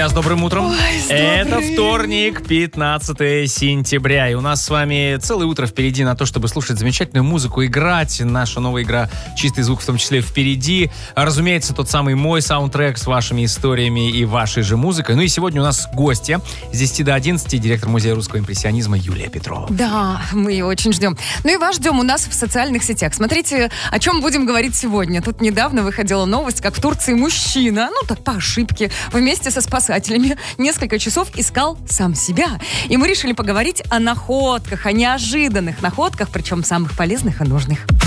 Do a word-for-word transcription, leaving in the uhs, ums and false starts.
С добрым утром. Ой, с Это добрым. вторник, пятнадцатое сентября. И у нас с вами целое утро впереди на то, чтобы слушать замечательную музыку, играть. Наша новая игра «Чистый звук» в том числе впереди. Разумеется, тот самый мой саундтрек с вашими историями и вашей же музыкой. Ну и сегодня у нас гостья с десяти до одиннадцати, директор Музея русского импрессионизма Юлия Петрова. Да, мы ее очень ждем. Ну и вас ждем у нас в социальных сетях. Смотрите, о чем будем говорить сегодня. Тут недавно выходила новость, как в Турции мужчина, ну так по ошибке, вместе со спасателями несколько часов искал сам себя. И мы решили поговорить о находках, о неожиданных находках, причем самых полезных и нужных.